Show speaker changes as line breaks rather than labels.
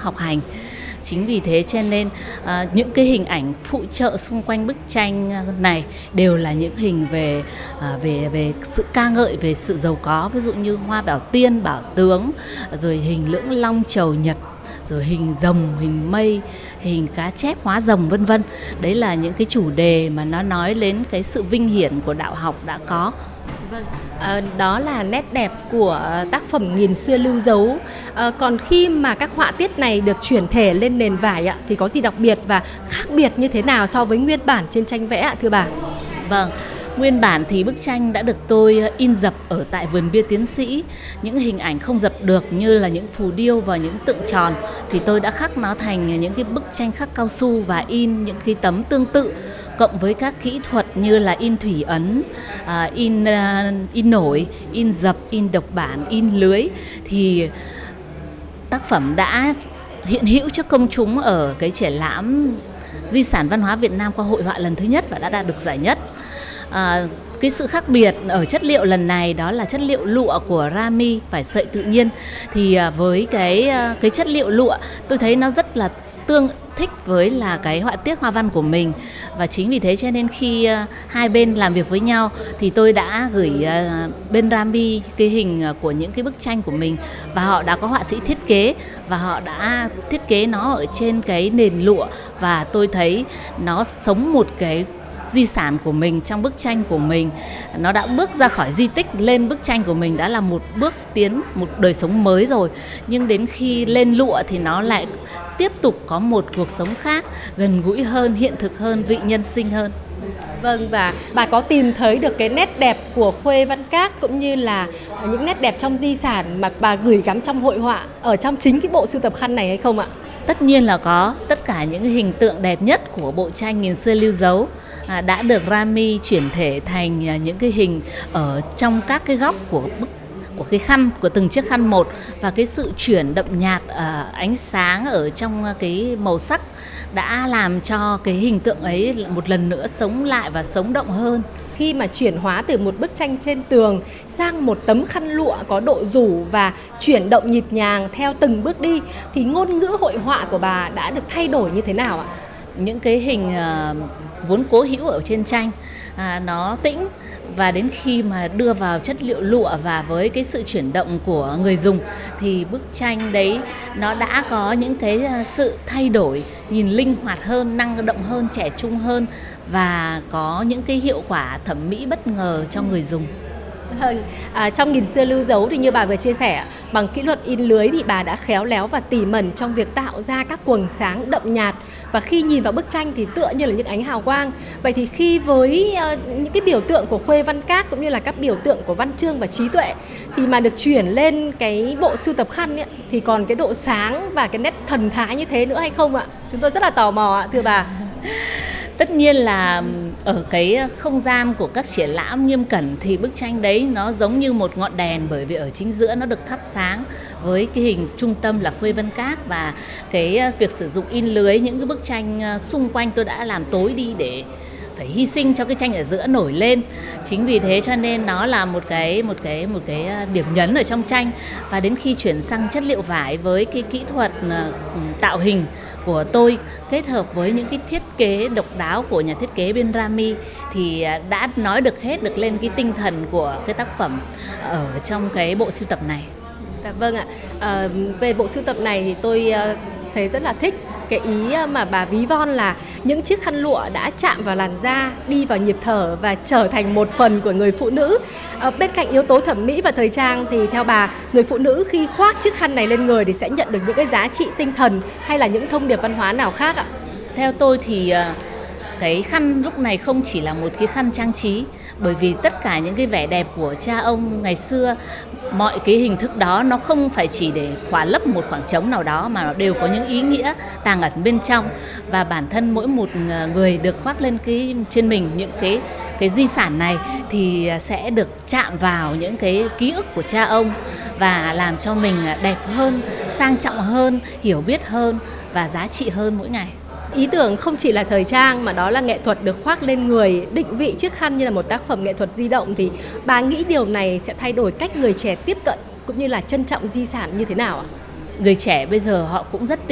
học hành. Chính vì thế cho nên những cái hình ảnh phụ trợ xung quanh bức tranh này đều là những hình về sự ca ngợi về sự giàu có, ví dụ như hoa bảo tiên, bảo tướng, rồi hình lưỡng long chầu nhật, rồi hình rồng, hình mây, hình cá chép hóa rồng vân vân. Đấy là những cái chủ đề mà nó nói đến cái sự vinh hiển của đạo học đã có.
Vâng, đó là nét đẹp của tác phẩm Nghìn xưa lưu dấu. Còn khi mà các họa tiết này được chuyển thể lên nền vải thì có gì đặc biệt và khác biệt như thế nào so với nguyên bản trên tranh vẽ ạ thưa bà?
Vâng, nguyên bản thì bức tranh đã được tôi in dập ở tại vườn bia Tiến Sĩ. Những hình ảnh không dập được như là những phù điêu và những tượng tròn thì tôi đã khắc nó thành những cái bức tranh khắc cao su và in những cái tấm tương tự, cộng với các kỹ thuật như là in thủy ấn, in nổi, in dập, in độc bản, in lưới, thì tác phẩm đã hiện hữu trước công chúng ở cái triển lãm Di sản văn hóa Việt Nam qua hội họa lần thứ nhất và đã đạt được giải nhất. Cái sự khác biệt ở chất liệu lần này đó là chất liệu lụa của Rami, vải sợi tự nhiên. Thì với cái chất liệu lụa tôi thấy nó rất là tương thích với là cái họa tiết hoa văn của mình, và chính vì thế cho nên khi hai bên làm việc với nhau thì tôi đã gửi bên Rami cái hình của những cái bức tranh của mình, và họ đã có họa sĩ thiết kế và họ đã thiết kế nó ở trên cái nền lụa, và tôi thấy nó sống một cái di sản của mình trong bức tranh của mình. Nó đã bước ra khỏi di tích lên bức tranh của mình đã là một bước tiến, một đời sống mới rồi, nhưng đến khi lên lụa thì nó lại tiếp tục có một cuộc sống khác, gần gũi hơn, hiện thực hơn, vị nhân sinh hơn.
Vâng, và bà có tìm thấy được cái nét đẹp của Khuê Văn Các cũng như là những nét đẹp trong di sản mà bà gửi gắm trong hội họa ở trong chính cái bộ sưu tập khăn này hay không ạ?
Tất nhiên là có. Tất cả những hình tượng đẹp nhất của bộ tranh Nghìn xưa lưu dấu đã được Rami chuyển thể thành những cái hình ở trong các cái góc của cái khăn, của từng chiếc khăn một, và cái sự chuyển đậm nhạt ánh sáng ở trong cái màu sắc đã làm cho cái hình tượng ấy một lần nữa sống lại và sống động hơn.
Khi mà chuyển hóa từ một bức tranh trên tường sang một tấm khăn lụa có độ rủ và chuyển động nhịp nhàng theo từng bước đi thì ngôn ngữ hội họa của bà đã được thay đổi như thế nào ạ?
Những cái hình vốn cố hữu ở trên tranh nó tĩnh, và đến khi mà đưa vào chất liệu lụa và với cái sự chuyển động của người dùng thì bức tranh đấy nó đã có những cái sự thay đổi, nhìn linh hoạt hơn, năng động hơn, trẻ trung hơn, và có những cái hiệu quả thẩm mỹ bất ngờ cho người dùng.
Trong Nghìn xưa lưu dấu thì như bà vừa chia sẻ, bằng kỹ thuật in lưới thì bà đã khéo léo và tỉ mẩn trong việc tạo ra các quầng sáng đậm nhạt, và khi nhìn vào bức tranh thì tựa như là những ánh hào quang. Vậy thì khi với những cái biểu tượng của Khuê Văn Các cũng như là các biểu tượng của văn chương và trí tuệ thì mà được chuyển lên cái bộ sưu tập khăn ấy, thì còn cái độ sáng và cái nét thần thái như thế nữa hay không ạ? Chúng tôi rất là tò mò ạ, thưa bà.
Tất nhiên là ở cái không gian của các triển lãm nghiêm cẩn thì bức tranh đấy nó giống như một ngọn đèn, bởi vì ở chính giữa nó được thắp sáng với cái hình trung tâm là Khuê Văn Các, và cái việc sử dụng in lưới, những cái bức tranh xung quanh tôi đã làm tối đi để phải hy sinh cho cái tranh ở giữa nổi lên. Chính vì thế cho nên nó là một cái điểm nhấn ở trong tranh. Và đến khi chuyển sang chất liệu vải với cái kỹ thuật tạo hình của tôi kết hợp với những cái thiết kế độc đáo của nhà thiết kế bên Rami thì đã nói được hết được lên cái tinh thần của cái tác phẩm ở trong cái bộ sưu tập này.
Vâng ạ. Về bộ sưu tập này thì tôi thấy rất là thích cái ý mà bà ví von là những chiếc khăn lụa đã chạm vào làn da, đi vào nhịp thở và trở thành một phần của người phụ nữ. Bên cạnh yếu tố thẩm mỹ và thời trang thì theo bà, người phụ nữ khi khoác chiếc khăn này lên người thì sẽ nhận được những cái giá trị tinh thần hay là những thông điệp văn hóa nào khác ạ?
Theo tôi thì cái khăn lúc này không chỉ là một cái khăn trang trí, bởi vì tất cả những cái vẻ đẹp của cha ông ngày xưa, mọi cái hình thức đó nó không phải chỉ để khỏa lấp một khoảng trống nào đó, mà nó đều có những ý nghĩa tàng ẩn bên trong, và bản thân mỗi một người được khoác lên trên mình những cái di sản này thì sẽ được chạm vào những cái ký ức của cha ông và làm cho mình đẹp hơn, sang trọng hơn, hiểu biết hơn và giá trị hơn mỗi ngày.
Ý tưởng không chỉ là thời trang mà đó là nghệ thuật được khoác lên người, định vị chiếc khăn như là một tác phẩm nghệ thuật di động, thì bà nghĩ điều này sẽ thay đổi cách người trẻ tiếp cận cũng như là trân trọng di sản như thế nào ạ?
Người trẻ bây giờ họ cũng rất